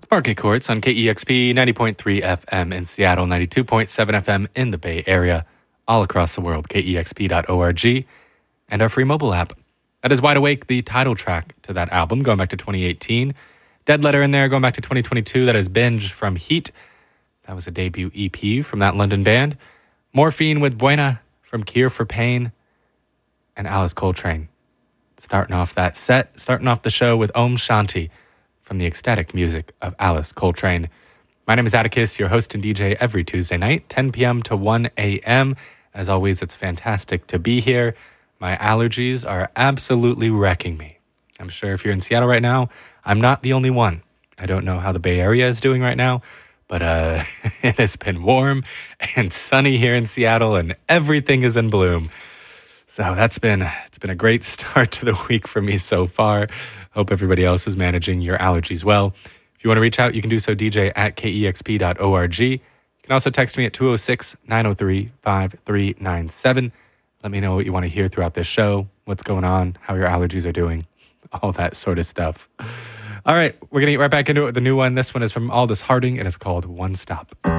Market Courts on KEXP 90.3 FM in Seattle, 92.7 FM in the Bay Area, all across the world, kexp.org, and our free mobile app. That is Wide Awake, the title track to that album, going back to 2018. Dead Letter in there, going back to 2022. That is Binge from Heat. That was a debut EP from that London band. Morphine with Buena from Cure for Pain. And Alice Coltrane. Starting off that set, starting off the show with Om Shanti from the ecstatic music of Alice Coltrane. My name is Atticus, your host and DJ every Tuesday night, 10 p.m. to 1 a.m. As always, it's fantastic to be here. My allergies are absolutely wrecking me. I'm sure if you're in Seattle right now, I'm not the only one. I don't know how the Bay Area is doing right now, but it has been warm and sunny here in Seattle, and everything is in bloom. So it's been a great start to the week for me so far. Hope everybody else is managing your allergies well. If you want to reach out, you can do so, DJ at kexp.org. You can also text me at 206-903-5397. Let me know what you want to hear throughout this show, what's going on, how your allergies are doing, all that sort of stuff. All right, we're going to get right back into it with the new one. This one is from Aldous Harding, and it's called One Stop.